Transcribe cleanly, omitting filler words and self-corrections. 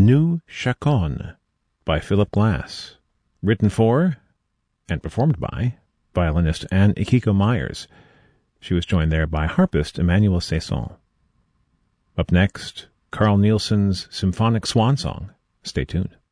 Nu Chaconne by Philip Glass, written for and performed by violinist Anne Ikiko Myers. She was joined there by harpist Emmanuel Cesson. Up next, Carl Nielsen's symphonic swan song. Stay tuned.